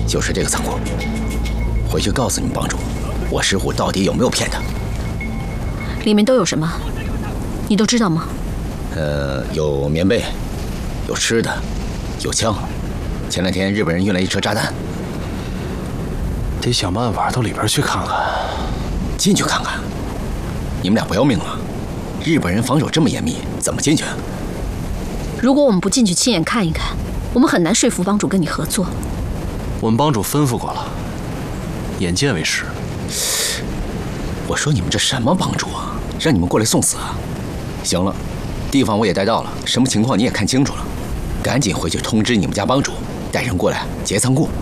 就是这个仓库。回去告诉你们帮主，我石虎到底有没有骗他。 里面都有什么？你都知道吗？ 有棉被，有吃的，有枪。前2天日本人运来一车炸弹。 得想办法到里边去看看。 进去看看？你们俩不要命了？日本人防守这么严密，怎么进去？ 如果我们不进去亲眼看一看，我们很难说服帮主跟你合作。 我们帮主吩咐过了，眼见为实。 我说你们这什么帮主啊？让你们过来送死啊？行了，地方我也带到了，什么情况你也看清楚了，赶紧回去通知你们家帮主，带人过来劫仓库。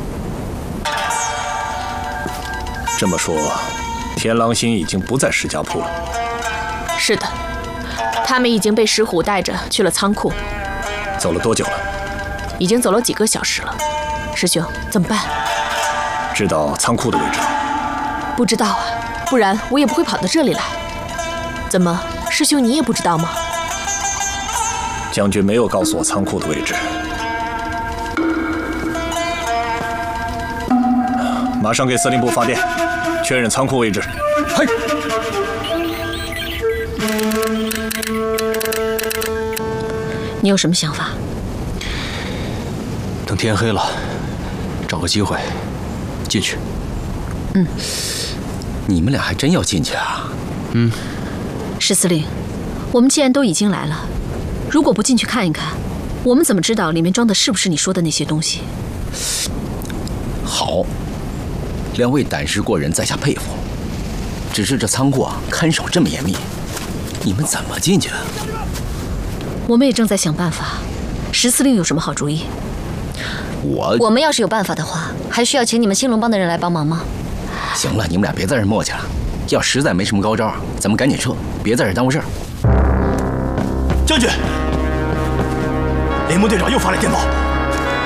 这么说，天狼星已经不在石家铺了。 是的，他们已经被石虎带着去了仓库。 走了多久了？ 已经走了几个小时了。师兄，怎么办？ 知道仓库的位置吗？ 不知道啊，不然我也不会跑到这里来。怎么，师兄你也不知道吗？ 将军没有告诉我仓库的位置。马上给司令部发电，确认仓库位置。 嘿。 你有什么想法？ 等天黑了，找个机会进去。 你们俩还真要进去啊？ 石司令，我们既然都已经来了，如果不进去看一看，我们怎么知道里面装的是不是你说的那些东西？ 好，两位胆识过人，在下佩服。只是这仓库啊，看守这么严密，你们怎么进去啊？ 我们也正在想办法。石司令有什么好主意？ 我们要是有办法的话，还需要请你们兴隆帮的人来帮忙吗？ 行了，你们俩别在这磨叽了。要实在没什么高招，咱们赶紧撤，别在这耽误事儿。 将军，林木队长又发来电报，